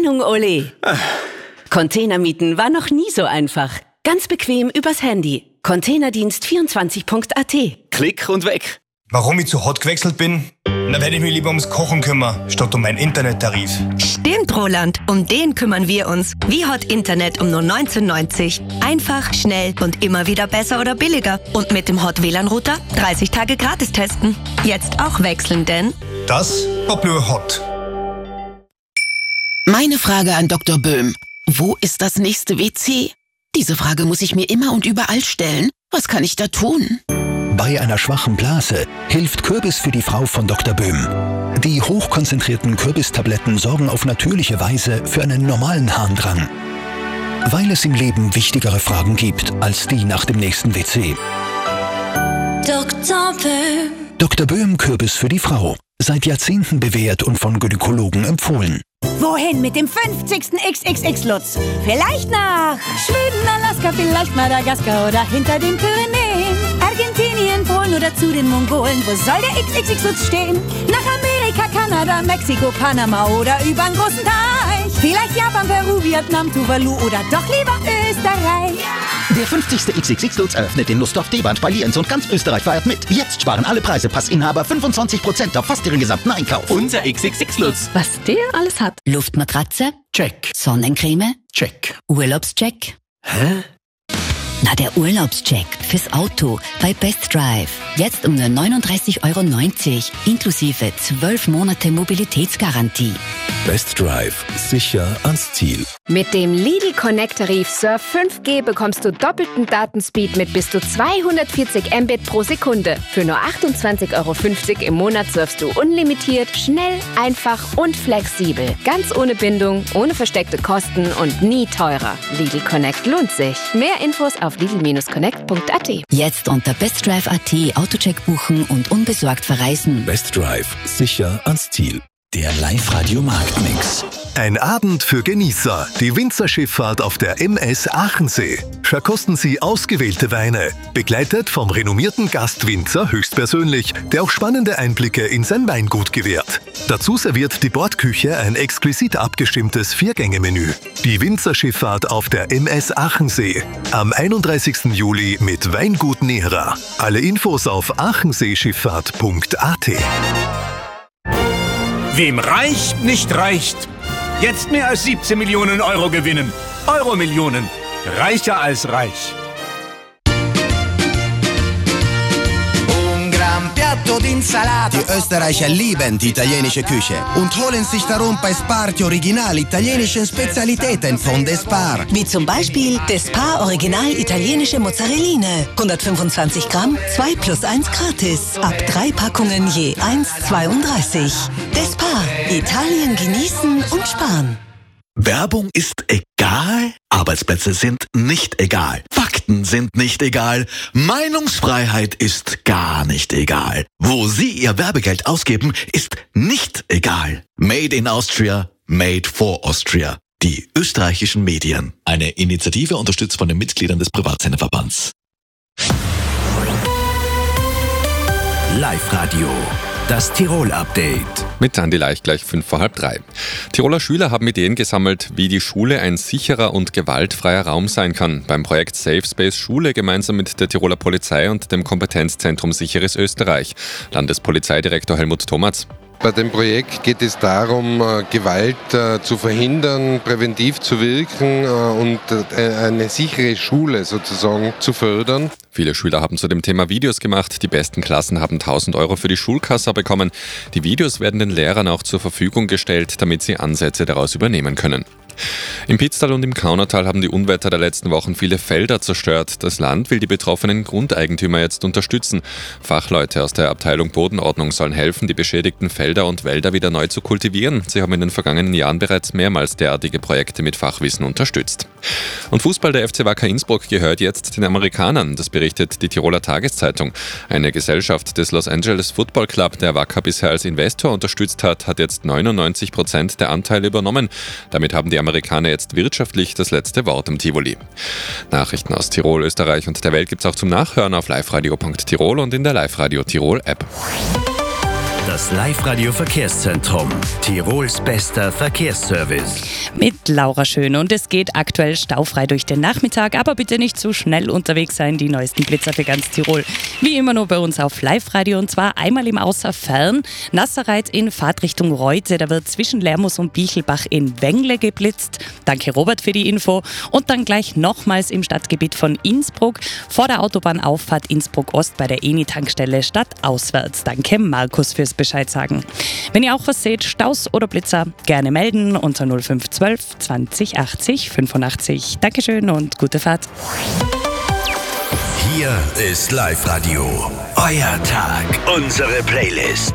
Meinung, Ole? Containermieten war noch nie so einfach. Ganz bequem übers Handy. Containerdienst24.at. Klick und weg. Warum ich zu Hot gewechselt bin? Da werde ich mich lieber ums Kochen kümmern, statt um meinen Internettarif. Stimmt, Roland. Um den kümmern wir uns. Wie Hot Internet um nur 19,90. Einfach, schnell und immer wieder besser oder billiger. Und mit dem Hot WLAN-Router 30 Tage gratis testen. Jetzt auch wechseln, denn... Das war Blue Hot. Meine Frage an Dr. Böhm. Wo ist das nächste WC? Diese Frage muss ich mir immer und überall stellen. Was kann ich da tun? Bei einer schwachen Blase hilft Kürbis für die Frau von Dr. Böhm. Die hochkonzentrierten Kürbistabletten sorgen auf natürliche Weise für einen normalen Harndrang. Weil es im Leben wichtigere Fragen gibt als die nach dem nächsten WC. Dr. Böhm. Dr. Böhm Kürbis für die Frau. Seit Jahrzehnten bewährt und von Gynäkologen empfohlen. Wohin mit dem 50. XXX-Lutz? Vielleicht nach Schweden, Alaska, vielleicht Madagaskar oder hinter den Pyrenäen. Argentinien, Polen oder zu den Mongolen. Wo soll der XXX-Lutz stehen? Nach Amerika, Kanada, Mexiko, Panama oder übern großen Teich. Vielleicht Japan, Peru, Vietnam, Tuvalu oder doch lieber Österreich. Der 50. XXX-Lutz eröffnet in Lustdorf, Deband bei Lienz und ganz Österreich feiert mit. Jetzt sparen alle Passinhaber 25% auf fast ihren gesamten Einkauf. Unser XXX-Lutz. Was der alles hat. Luftmatratze? Check. Sonnencreme? Check. Urlaubscheck? Hä? Na, der Urlaubscheck fürs Auto bei Best Drive. Jetzt um nur 39,90 € inklusive 12 Monate Mobilitätsgarantie. Best Drive. Sicher ans Ziel. Mit dem Lidl Connect-Tarif Surf 5G bekommst du doppelten Datenspeed mit bis zu 240 Mbit pro Sekunde. Für nur 28,50 € im Monat surfst du unlimitiert, schnell, einfach und flexibel. Ganz ohne Bindung, ohne versteckte Kosten und nie teurer. Lidl Connect lohnt sich. Mehr Infos auf lidl-connect.at. Jetzt unter bestdrive.at Autocheck buchen und unbesorgt verreisen. Best Drive. Sicher ans Ziel. Der Live-Radio-Marktmix. Ein Abend für Genießer. Die Winzerschifffahrt auf der MS Aachensee. Verkosten Sie ausgewählte Weine. Begleitet vom renommierten Gastwinzer höchstpersönlich, der auch spannende Einblicke in sein Weingut gewährt. Dazu serviert die Bordküche ein exquisit abgestimmtes 4-Gänge-Menü. Die Winzerschifffahrt auf der MS Aachensee. Am 31. Juli mit Weingut Nera. Alle Infos auf aachenseeschifffahrt.at. Wem reicht, nicht reicht. Jetzt mehr als 17 Millionen Euro gewinnen. Euro-Millionen. Reicher als reich. Die Österreicher lieben die italienische Küche und holen sich darum bei Spar die original italienischen Spezialitäten von Despar. Wie zum Beispiel Despar Original italienische Mozzarelline. 125 Gramm, 2 + 1 gratis. Ab 3 Packungen je 1,32. Despar. Italien genießen und sparen. Werbung ist egal, Arbeitsplätze sind nicht egal, Fakten sind nicht egal, Meinungsfreiheit ist gar nicht egal. Wo Sie Ihr Werbegeld ausgeben, ist nicht egal. Made in Austria, made for Austria. Die österreichischen Medien. Eine Initiative unterstützt von den Mitgliedern des Privatsenderverbands. Live-Radio. Das Tirol-Update. Mit Andi Leicht gleich 2:55. Tiroler Schüler haben Ideen gesammelt, wie die Schule ein sicherer und gewaltfreier Raum sein kann. Beim Projekt Safe Space Schule gemeinsam mit der Tiroler Polizei und dem Kompetenzzentrum Sicheres Österreich. Landespolizeidirektor Helmut Thomatz. Bei dem Projekt geht es darum, Gewalt zu verhindern, präventiv zu wirken und eine sichere Schule sozusagen zu fördern. Viele Schüler haben zu dem Thema Videos gemacht. Die besten Klassen haben 1.000 € für die Schulkasse bekommen. Die Videos werden den Lehrern auch zur Verfügung gestellt, damit sie Ansätze daraus übernehmen können. Im Pitztal und im Kaunertal haben die Unwetter der letzten Wochen viele Felder zerstört. Das Land will die betroffenen Grundeigentümer jetzt unterstützen. Fachleute aus der Abteilung Bodenordnung sollen helfen, die beschädigten Felder und Wälder wieder neu zu kultivieren. Sie haben in den vergangenen Jahren bereits mehrmals derartige Projekte mit Fachwissen unterstützt. Und Fußball, der FC Wacker Innsbruck gehört jetzt den Amerikanern. Das berichtet die Tiroler Tageszeitung. Eine Gesellschaft des Los Angeles Football Club, der Wacker bisher als Investor unterstützt hat, hat jetzt 99% der Anteile übernommen. Damit haben die Amerikaner jetzt wirtschaftlich das letzte Wort im Tivoli. Nachrichten aus Tirol, Österreich und der Welt gibt's auch zum Nachhören auf liveradio.tirol und in der Live-Radio Tirol App. Das Live-Radio Verkehrszentrum. Tirols bester Verkehrsservice. Mit Laura Schön und es geht aktuell staufrei durch den Nachmittag, aber bitte nicht zu schnell unterwegs sein. Die neuesten Blitzer für ganz Tirol. Wie immer nur bei uns auf Live-Radio und zwar einmal im Außerfern. Nasserreit in Fahrtrichtung Reute, da wird zwischen Lermus und Bichelbach in Wengle geblitzt. Danke Robert für die Info. Und dann gleich nochmals im Stadtgebiet von Innsbruck vor der Autobahnauffahrt Innsbruck Ost bei der Eni-Tankstelle stadtauswärts. Danke Markus fürs Bescheid sagen. Wenn ihr auch was seht, Staus oder Blitzer, gerne melden unter 0512 20 80 85. Dankeschön und gute Fahrt. Hier ist Live-Radio. Euer Tag, unsere Playlist.